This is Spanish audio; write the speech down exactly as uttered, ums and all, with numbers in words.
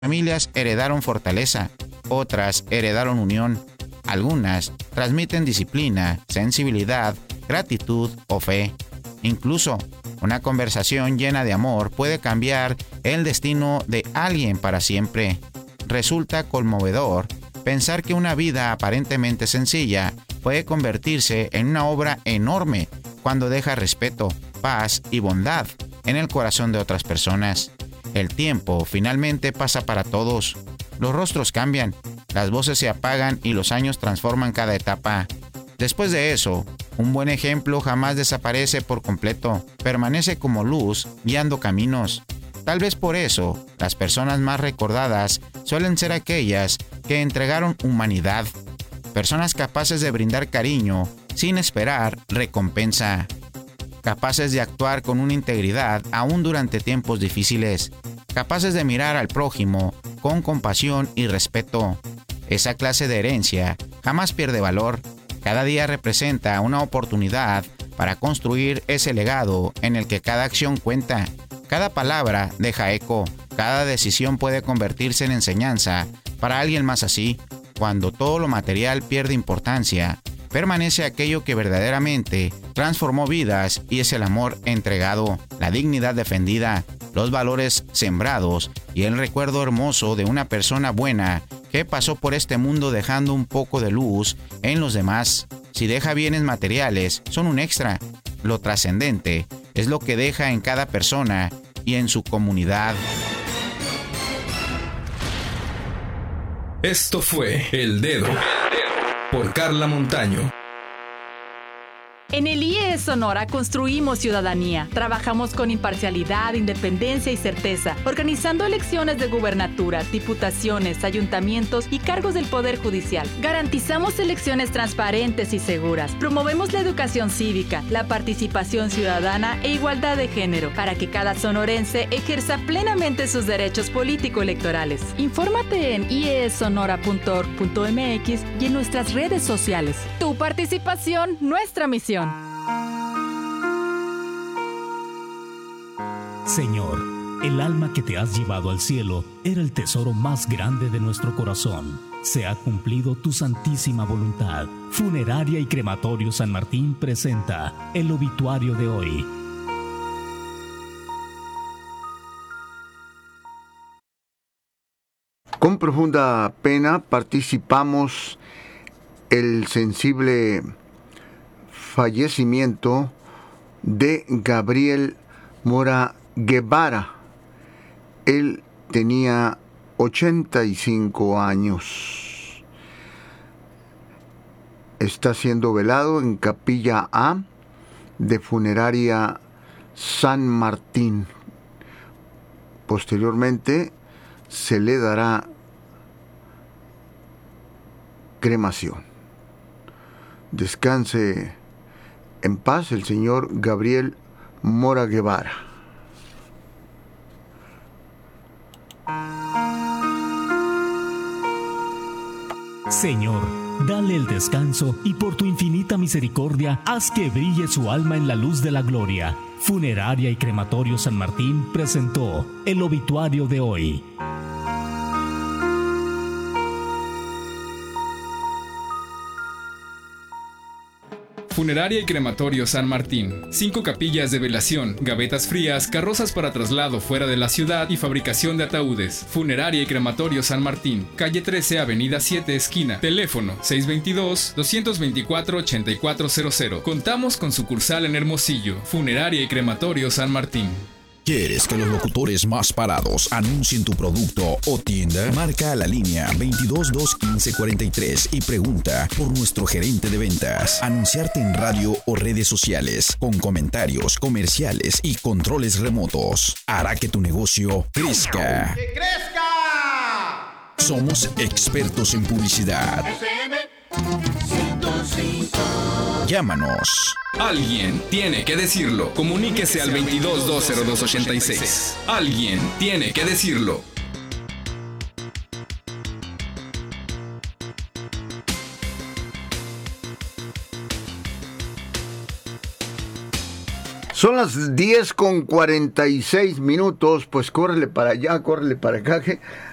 familias heredaron fortaleza, otras heredaron unión. Algunas transmiten disciplina, sensibilidad, gratitud o fe. Incluso, una conversación llena de amor puede cambiar el destino de alguien para siempre. Resulta conmovedor pensar que una vida aparentemente sencilla puede convertirse en una obra enorme cuando deja respeto, paz y bondad en el corazón de otras personas. El tiempo finalmente pasa para todos. Los rostros cambian, las voces se apagan y los años transforman cada etapa. Después de eso, un buen ejemplo jamás desaparece por completo, permanece como luz guiando caminos. Tal vez por eso, las personas más recordadas suelen ser aquellas que entregaron humanidad. Personas capaces de brindar cariño sin esperar recompensa. Capaces de actuar con una integridad aún durante tiempos difíciles. Capaces de mirar al prójimo con compasión y respeto. Esa clase de herencia jamás pierde valor. Cada día representa una oportunidad para construir ese legado en el que cada acción cuenta. Cada palabra deja eco. Cada decisión puede convertirse en enseñanza para alguien más así. Cuando todo lo material pierde importancia, permanece aquello que verdaderamente transformó vidas y es el amor entregado, la dignidad defendida, los valores sembrados y el recuerdo hermoso de una persona buena que pasó por este mundo dejando un poco de luz en los demás. Si deja bienes materiales, son un extra. Lo trascendente es lo que deja en cada persona y en su comunidad. Esto fue El Dedo por Carla Montaño. En el I E Sonora construimos ciudadanía. Trabajamos con imparcialidad, independencia y certeza, organizando elecciones de gubernaturas, diputaciones, ayuntamientos y cargos del Poder Judicial. Garantizamos elecciones transparentes y seguras. Promovemos la educación cívica, la participación ciudadana e igualdad de género, para que cada sonorense ejerza plenamente sus derechos político-electorales. Infórmate en i e sonora punto org punto m x y en nuestras redes sociales. Tu participación, nuestra misión. Señor, el alma que te has llevado al cielo era el tesoro más grande de nuestro corazón. Se ha cumplido tu santísima voluntad. Funeraria y Crematorio San Martín presenta el obituario de hoy. Con profunda pena participamos el sensible fallecimiento de Gabriel Mora Guevara. Él tenía ochenta y cinco años. Está siendo velado en Capilla A de Funeraria San Martín. Posteriormente se le dará cremación. Descanse en paz el señor Gabriel Mora Guevara. Señor, dale el descanso y por tu infinita misericordia haz que brille su alma en la luz de la gloria. Funeraria y Crematorio San Martín presentó el obituario de hoy. Funeraria y Crematorio San Martín. Cinco capillas de velación, gavetas frías, carrozas para traslado fuera de la ciudad y fabricación de ataúdes. Funeraria y Crematorio San Martín. Calle trece, Avenida siete, esquina. Teléfono seis dos dos, dos dos cuatro, ocho cuatro cero cero. Contamos con sucursal en Hermosillo. Funeraria y Crematorio San Martín. ¿Quieres que los locutores más parados anuncien tu producto o tienda? Marca a la línea veintidós, dos, quince, cuarenta y tres y pregunta por nuestro gerente de ventas. Anunciarte en radio o redes sociales con comentarios, comerciales y controles remotos hará que tu negocio crezca. ¡Que crezca! Somos expertos en publicidad. Llámanos. Alguien tiene que decirlo. Comuníquese al veintidós, dos, cero dos, ochenta y seis. Alguien tiene que decirlo. Son las diez con cuarenta y seis minutos, pues córrele para allá, córrele para acá, que